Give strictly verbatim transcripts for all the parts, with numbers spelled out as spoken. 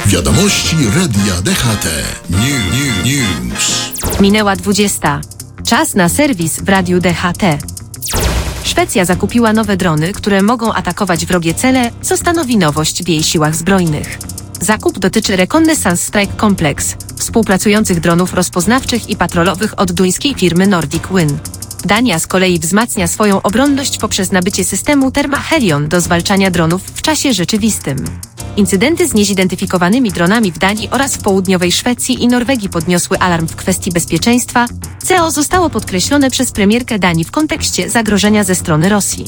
Wiadomości Radia D H T. New, new, news. Minęła dwudziesta. Czas na serwis w Radiu D H T. Szwecja zakupiła nowe drony, które mogą atakować wrogie cele, co stanowi nowość w jej siłach zbrojnych. Zakup dotyczy Reconnaissance Strike Complex, współpracujących dronów rozpoznawczych i patrolowych od duńskiej firmy Nordic Wing. Dania z kolei wzmacnia swoją obronność poprzez nabycie systemu Therma-Helion do zwalczania dronów w czasie rzeczywistym. Incydenty z niezidentyfikowanymi dronami w Danii oraz w południowej Szwecji i Norwegii podniosły alarm w kwestii bezpieczeństwa, co zostało podkreślone przez premierkę Danii w kontekście zagrożenia ze strony Rosji.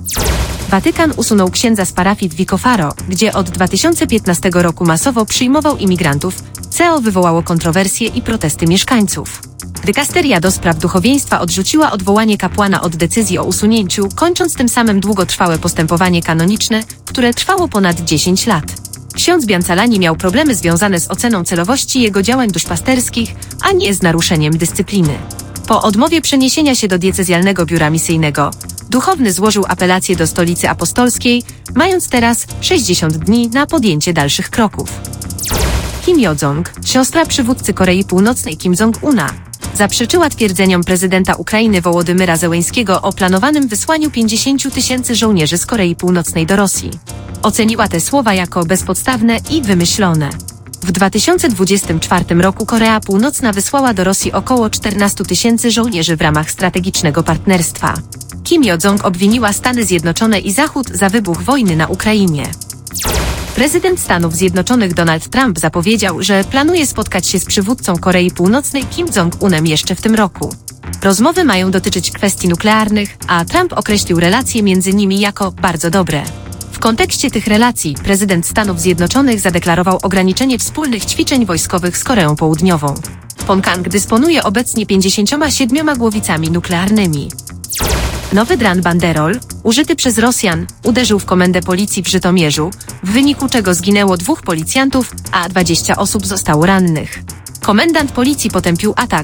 Watykan usunął księdza z parafii w Vicofaro, gdzie od dwa tysiące piętnastego roku masowo przyjmował imigrantów, co wywołało kontrowersje i protesty mieszkańców. Dykasteria do spraw duchowieństwa odrzuciła odwołanie kapłana od decyzji o usunięciu, kończąc tym samym długotrwałe postępowanie kanoniczne, które trwało ponad dziesięć lat. Ksiądz Biancalani miał problemy związane z oceną celowości jego działań duszpasterskich, a nie z naruszeniem dyscypliny. Po odmowie przeniesienia się do diecezjalnego biura misyjnego, duchowny złożył apelację do Stolicy Apostolskiej, mając teraz sześćdziesiąt dni na podjęcie dalszych kroków. Kim Yo-jong, siostra przywódcy Korei Północnej Kim Jong-una, zaprzeczyła twierdzeniom prezydenta Ukrainy Wołodymyra Zełeńskiego o planowanym wysłaniu pięćdziesięciu tysięcy żołnierzy z Korei Północnej do Rosji. Oceniła te słowa jako bezpodstawne i wymyślone. W dwa tysiące dwudziestym czwartym roku Korea Północna wysłała do Rosji około czternastu tysięcy żołnierzy w ramach strategicznego partnerstwa. Kim Yo-jong obwiniła Stany Zjednoczone i Zachód za wybuch wojny na Ukrainie. Prezydent Stanów Zjednoczonych Donald Trump zapowiedział, że planuje spotkać się z przywódcą Korei Północnej Kim Jong-unem jeszcze w tym roku. Rozmowy mają dotyczyć kwestii nuklearnych, a Trump określił relacje między nimi jako bardzo dobre. W kontekście tych relacji prezydent Stanów Zjednoczonych zadeklarował ograniczenie wspólnych ćwiczeń wojskowych z Koreą Południową. Pjongjang dysponuje obecnie pięćdziesięcioma siedmioma głowicami nuklearnymi. Nowy dron Banderol, użyty przez Rosjan, uderzył w komendę policji w Żytomierzu, w wyniku czego zginęło dwóch policjantów, a dwadzieścia osób zostało rannych. Komendant policji potępił atak,